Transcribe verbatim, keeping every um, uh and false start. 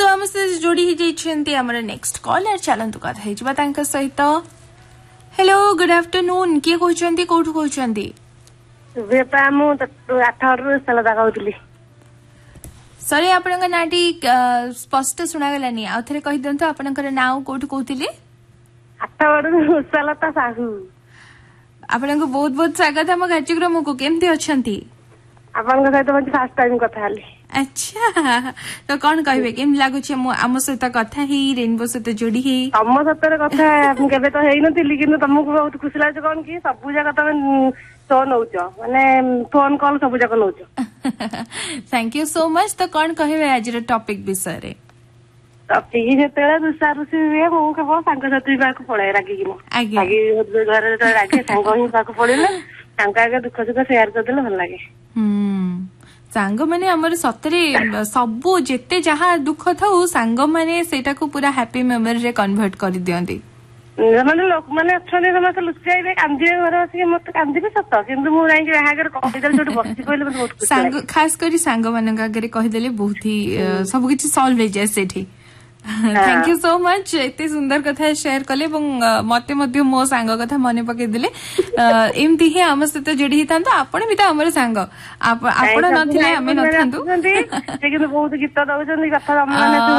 सो आम जोड़ी ही जाइछन्ती हमर नेक्स्ट कॉलर चलंतु कथा हेजिबा तांका सहित। हेलो गुड आफ्टरनून किए कहउछन्ती कोठु कहउछन्ती? बेपा मु आठहरु सलदा कहउतली। सॉरी आपनका नाटी स्पष्ट सुना गलानी आ थरे कहि दंतो आपनकर नाउ कोठु कहउतली? आठहरु सलता साहू। आपनका बहुत बहुत स्वागत हम कार्यक्रम को केमती अछंती? आपनका सहित मते फर्स्ट टाइम कथा हली। अच्छा तो कौन कहबे केम लागु छै आम सहित कथा ही रेनबो सहित जोड़ी ही तम सतरे कथा हम केबे तो हेइ नथिली किंतु तुमको बहुत खुशी लागे कोन की सब जगह तमे तो नउछ माने फोन कॉल सब जगह नउछ। Thank you so much. तो कौन कहबे आज रे टॉपिक विषय रे? टॉपिक जेतेला दुसारु से वे मु केवल संग साथी बाक पळे रागी कि मु आगे घर रे रागी संग ही बाक पळेला संग आगे दुख सुख शेयर कर देले भल लागे। हम सांग माने हमर सतरे सबु जेते जहा दुख थाउ सांग माने सेटा को पूरा हैप्पी मेमोरी रे कन्वर्ट कर दियंती। माने लोक माने अछने समस्त लुचाइबे कांदिबे घर आसी मत कांदिबे सत किंतु मु राई बाहागर कहिदल जोट बसी पहिले मत बहुत खुशी सांग खास करी सांग मानक आगे कहि देले बहुत ही सब किछि सॉल्व हो जाय सेठी। थैंक यू सो मच एते सुंदर कथा शेयर कले मते मध्य मो सांग कथा मने पके दिले एमती ही हम सहित जोड़ी ही थांतो आपण भी त हमर सांग आपण नथिले हमें नथांतु से किंतु बहुत गीत दउछन कथा हम माने